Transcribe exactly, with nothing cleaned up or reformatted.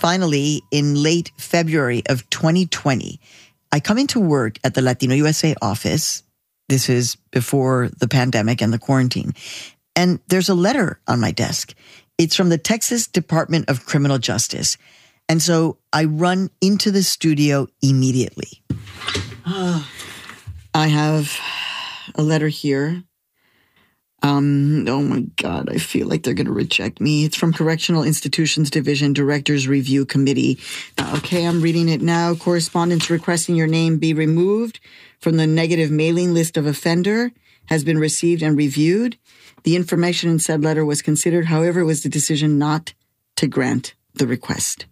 finally, in late February of twenty twenty, I come into work at the Latino U S A office. This is before the pandemic and the quarantine. And there's a letter on my desk. It's from the Texas Department of Criminal Justice. And so I run into the studio immediately. I have a letter here. Um, oh my God, I feel like they're going to reject me. It's from Correctional Institutions Division Directors Review Committee. Uh, okay, I'm reading it now. Correspondence requesting your name be removed from the negative mailing list of offender has been received and reviewed. The information in said letter was considered. However, it was the decision not to grant the request.